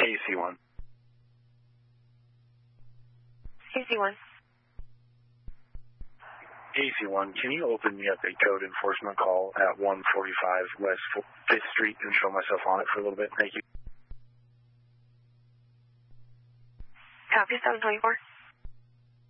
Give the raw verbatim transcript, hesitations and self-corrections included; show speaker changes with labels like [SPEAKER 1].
[SPEAKER 1] A C one.
[SPEAKER 2] A C one.
[SPEAKER 1] A C one, can you open me up a code enforcement call at one forty-five West fifth Street and show myself on it for a little bit? Thank you.
[SPEAKER 2] Copy seven twenty-four.